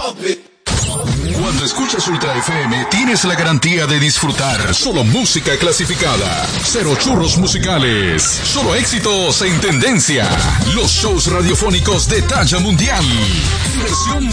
Cuando escuchas Ultra FM, tienes la garantía de disfrutar solo música clasificada. Cero churros musicales. Solo éxitos en tendencia. Los shows radiofónicos de talla mundial. Diversión